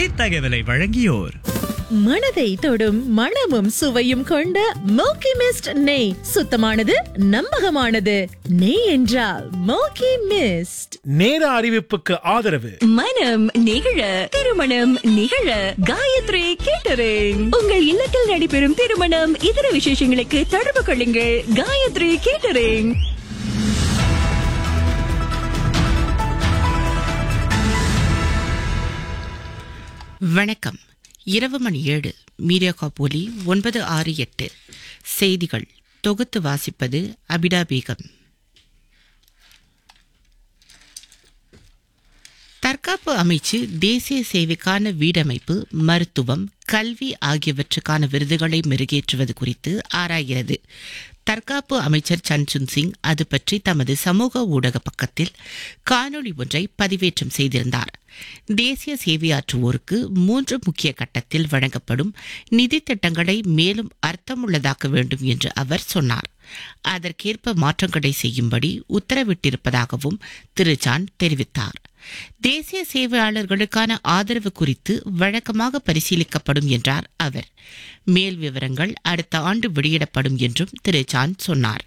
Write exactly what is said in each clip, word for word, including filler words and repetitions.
இத்தகவலை வழங்கியோர் மனதை தொடும் மணமும் சுவையும் கொண்ட மோக்கி மிஸ்ட் நெய். சுத்தமானது, நம்பகமானது. நெய் என்றால் மோக்கி மிஸ்ட். நேர அறிவிப்புக்கு ஆதரவு மனம் நிகழ திருமணம் நிகழ காயத்ரி கேட்டரிங். உங்கள் இல்லத்தில் நடைபெறும் திருமணம் இதர விசேஷங்களுக்கு தொடர்பு கொள்ளுங்கள். காயத்ரி கேட்டரிங். வணக்கம். இரவு மணி ஏழு. மீடியா காப்போலி ஒன்பது ஆறு எட்டு. செய்திகள் தொகுத்து வாசிப்பது அபிடா பேகம். தற்காப்பு அமைச்சு தேசிய சேவைக்கான வீடமைப்பு, மருத்துவம், கல்வி ஆகியவற்றுக்கான விருதுகளை மெருகேற்றுவது குறித்து ஆராய்கிறது. தற்காப்பு அமைச்சர் சன்சுன் சிங் அது பற்றி தமது சமூக ஊடக பக்கத்தில் காணொளி ஒன்றை பதிவேற்றம் செய்திருந்தார். தேசிய சேவையாற்றுவோருக்கு மூன்று முக்கிய கட்டத்தில் வழங்கப்படும் நிதி திட்டங்களை மேலும் அர்த்தமுள்ளதாக்க வேண்டும் என்று அவர் சொன்னார். அதற்கேற்ப மாற்றங்களை செய்யும்படி உத்தரவிட்டிருப்பதாகவும் திரு சான் தெரிவித்தார். தேசிய சேவையாளர்களுக்கான ஆதரவு குறித்து வழக்கமாக பரிசீலிக்கப்படும் என்றார் அவர். மேல் விவரங்கள் அடுத்த ஆண்டு வெளியிடப்படும் என்றும் திரு சான் சொன்னார்.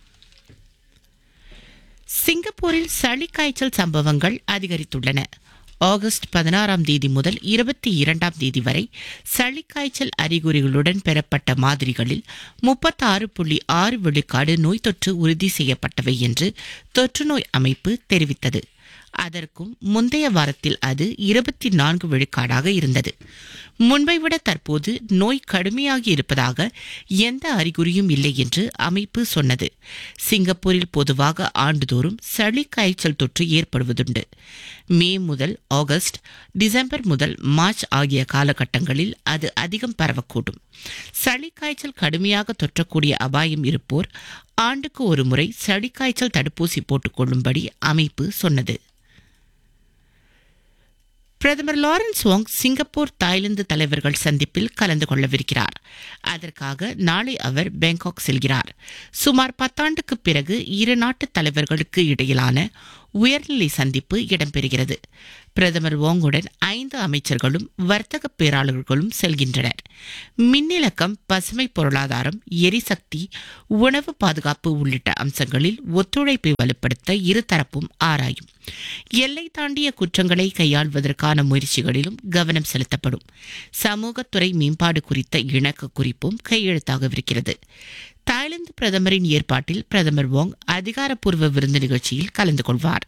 சிங்கப்பூரில் சளி காய்ச்சல் சம்பவங்கள் அதிகரித்துள்ளன. ஆகஸ்ட் பதினாறாம் தேதி முதல் இருபத்தி இரண்டாம் தேதி வரை சளி காய்ச்சல் அறிகுறிகளுடன் பெறப்பட்ட மாதிரிகளில் முப்பத்தி ஆறு புள்ளி ஆறு விழுக்காடு நோய் தொற்று உறுதி செய்யப்பட்டவை என்று தொற்று நோய் அமைப்பு தெரிவித்தது. அதற்கும் முந்தைய வாரத்தில் அது இருபத்தி நான்கு விழுக்காடாக இருந்தது. முன்பை விட தற்போது நோய் கடுமையாகி இருப்பதாக எந்த அறிகுறியும் இல்லை என்று அமைப்பு சொன்னது. சிங்கப்பூரில் பொதுவாக ஆண்டுதோறும் சளி காய்ச்சல் தொற்று ஏற்படுவதுண்டு. மே முதல் ஆகஸ்ட், டிசம்பர் முதல் மார்ச் ஆகிய காலகட்டங்களில் அது அதிகம் பரவக்கூடும். சளி காய்ச்சல் கடுமையாக தொற்றக்கூடிய அபாயம் இருப்போர் ஆண்டுக்கு ஒரு முறை சளி காய்ச்சல் தடுப்பூசி போட்டுக் கொள்ளும்படி அமைப்பு சொன்னது. பிரதமர் லாரன்ஸ் வாங் சிங்கப்பூர், தாய்லாந்து தலைவர்கள் சந்திப்பில் கலந்து கொள்ளவிருக்கிறார். அதற்காக நாளை அவர் பேங்காக் செல்கிறார். சுமார் பத்தாண்டுக்கு பிறகு இரு நாட்டு தலைவர்களுக்கு இடையிலான உயர்நிலை சந்திப்பு இடம்பெறுகிறது. பிரதமர் வாங்குடன் ஐந்து அமைச்சர்களும் வர்த்தக பேராளர்களும் செல்கின்றனர். மின்னிலக்கம், பசுமை பொருளாதாரம், எரிசக்தி, உணவு பாதுகாப்பு உள்ளிட்ட அம்சங்களில் ஒத்துழைப்பை வலுப்படுத்த இருதரப்பும் ஆராயும். எல்லை தாண்டிய குற்றங்களை கையாள்வதற்கான முயற்சிகளிலும் கவனம் செலுத்தப்படும். சமூகத்துறை மேம்பாடு குறித்த இணக்க குறிப்பும் கையெழுத்தாகவிருக்கிறது. தாய்லாந்து பிரதமரின் ஏற்பாட்டில் பிரதமர் வாங் அதிகாரப்பூர்வ விருந்து நிகழ்ச்சியில் கலந்து கொள்வார்.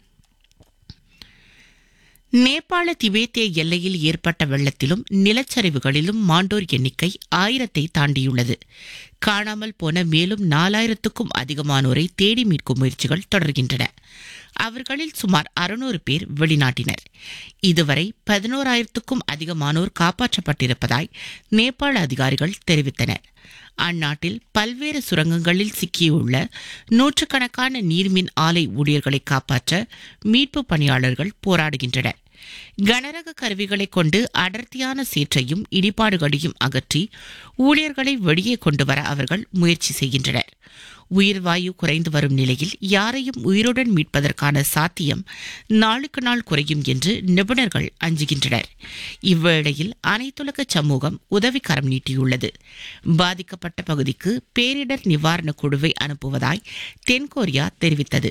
நேபாள திபேத்திய எல்லையில் ஏற்பட்ட வெள்ளத்திலும் நிலச்சரிவுகளிலும் மாண்டோர் எண்ணிக்கை ஆயிரத்தை தாண்டியுள்ளது. காணாமல் போன மேலும் நாலாயிரத்துக்கும் அதிகமானோரை தேடி மீட்கும் முயற்சிகள் தொடர்கின்றன. அவர்களில் சுமார் அறுநூறு பேர் வெளிநாட்டினர். இதுவரை பதினோராயிரத்துக்கும் அதிகமானோர் காப்பாற்றப்பட்டிருப்பதாய் நேபாள அதிகாரிகள் தெரிவித்தனர். அந்நாட்டில் பல்வேறு சுரங்கங்களில் சிக்கியுள்ள நூற்றுக்கணக்கான நீர்மின் ஆலை ஊழியர்களை காப்பாற்ற மீட்பு பணியாளர்கள் போராடுகின்றனர். கனரக கருவிகளை கொண்டு அடர்த்தியான சேற்றையும் இடிபாடுகளையும் அகற்றி ஊழியர்களை வெளியே கொண்டு வர அவர்கள் முயற்சி செய்கின்றனர். உயிர்வாயு குறைந்து வரும் நிலையில் யாரையும் உயிருடன் மீட்பதற்கான சாத்தியம் நாளுக்கு நாள் குறையும் என்று நிபுணர்கள் அஞ்சுகின்றனர். இவ்வேளையில் அனைத்துலக சமூகம் உதவிக்கரம் நீட்டியுள்ளது. பாதிக்கப்பட்ட பகுதிக்கு பேரிடர் நிவாரண குழுவை அனுப்புவதாய் தென்கொரியா தெரிவித்தது.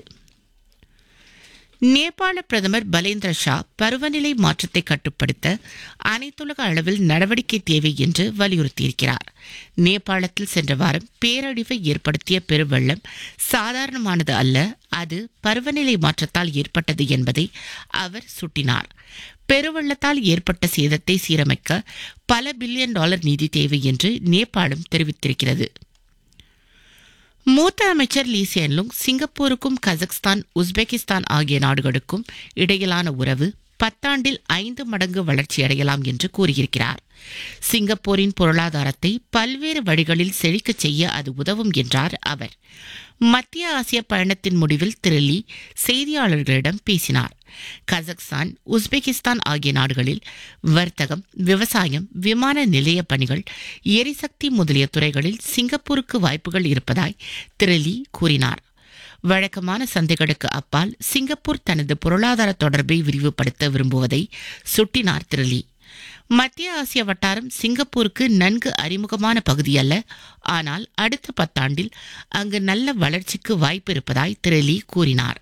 நேபாள பிரதமர் பலேந்திர ஷா பருவநிலை மாற்றத்தை கட்டுப்படுத்த அனைத்துலக அளவில் நடவடிக்கை தேவை என்று வலியுறுத்தியிருக்கிறார். நேபாளத்தில் சென்ற வாரம் பேரழிவை ஏற்படுத்திய பெருவெள்ளம் சாதாரணமானது அல்ல, அது பருவநிலை மாற்றத்தால் ஏற்பட்டது என்பதை அவர் சுட்டினார். பெருவெள்ளத்தால் ஏற்பட்ட சேதத்தை சீரமைக்க பல பில்லியன் டாலர் நிதி தேவை என்று நேபாளம் தெரிவித்திருக்கிறது. மூத்த அமைச்சர் லீ சியன் லுங் சிங்கப்பூருக்கும் கஜகஸ்தான், உஸ்பெகிஸ்தான் ஆகிய நாடுகளுக்கும் இடையிலான உறவு பத்தாண்டில் ஐந்து மடங்கு வளர்ச்சியடையலாம் என்று கூறியிருக்கிறார். சிங்கப்பூரின் பொருளாதாரத்தை பல்வேறு வழிகளில் செழிக்கச் செய்ய அது உதவும் என்றார் அவர். மத்திய ஆசிய பயணத்தின் முடிவில் திரு லீ செய்தியாளர்களிடம் பேசினார். கஜகஸ்தான், உஸ்பெகிஸ்தான் ஆகிய நாடுகளில் வர்த்தகம், விவசாயம், விமான நிலைய பணிகள், எரிசக்தி முதலிய துறைகளில் சிங்கப்பூருக்கு வாய்ப்புகள் இருப்பதாய் திரு லீ கூறினார். வழக்கமான சந்தைகளுக்கு அப்பால் சிங்கப்பூர் தனது பொருளாதார தொடர்பை விரிவுபடுத்த விரும்புவதை சுட்டினார் திரு லீ. மத்திய ஆசிய வட்டாரம் சிங்கப்பூருக்கு நன்கு அறிமுகமான பகுதி அல்ல, ஆனால் அடுத்த பத்தாண்டில் அங்கு நல்ல வளர்ச்சிக்கு வாய்ப்பு இருப்பதாய் திரு லீ கூறினார்.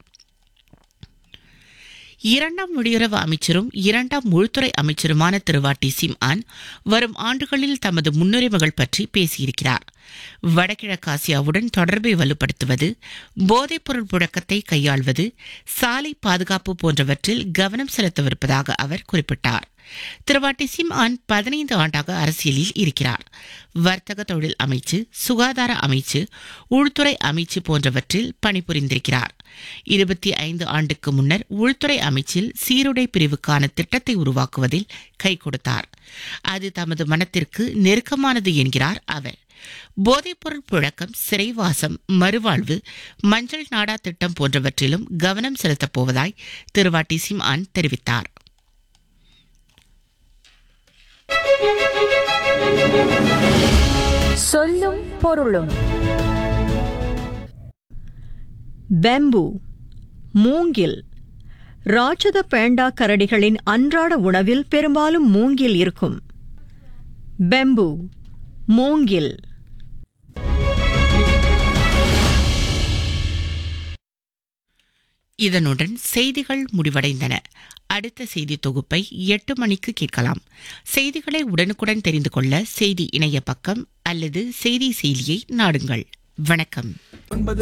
இரண்டாம் வெளியுறவு அமைச்சரும் இரண்டாம் உள்துறை அமைச்சருமான திரு வாட்டி சிம் ஆன் வரும் ஆண்டுகளில் தமது முன்னுரிமைகள் பற்றி பேசியிருக்கிறார். வடகிழக்காசியாவுடன் தொடர்பை வலுப்படுத்துவது, போதைப்பொருள் புழக்கத்தை கையாள்வது, சாலை பாதுகாப்பு போன்றவற்றில் கவனம் செலுத்தவிருப்பதாக அவர் குறிப்பிட்டார். திரு வாட்டி சிம் ஆன் பதினைந்து ஆண்டாக அரசியலில் இருக்கிறார். வர்த்தக தொழில் அமைச்சு, சுகாதார அமைச்சு, உள்துறை அமைச்சு போன்றவற்றில் பணிபுரிந்திருக்கிறார். இருபத்தி ஐந்து ஆண்டுக்கு முன்னர் உள்துறை அமைச்சில் சீருடை பிரிவுக்கான திட்டத்தை உருவாக்குவதில் கை கொடுத்தார். அது தமது மனத்திற்கு நெருக்கமானது என்கிறார் அவர். போதைப்பொருள் புழக்கம், சிறைவாசம், மறுவாழ்வு, மஞ்சள் நாடா திட்டம் போன்றவற்றிலும் கவனம் செலுத்தப் போவதாய் திரு வாட்டி சிம் ஆன் தெரிவித்தார். சொல்லும் பொருளும். பெம்பு, மூங்கில். ராட்சத பேண்டா கரடிகளின் அன்றாட உணவில் பெரும்பாலும் மூங்கில் இருக்கும். பெம்பு, மூங்கில். இதனுடன் செய்திகள் முடிவடைந்தன. அடுத்த செய்தி தொகுப்பை எட்டு மணிக்கு கேட்கலாம். செய்திகளை உடனுக்குடன் தெரிந்து கொள்ள செய்தி இணைய பக்கம் அல்லது செய்தி செயலியை நாடுங்கள். வணக்கம்.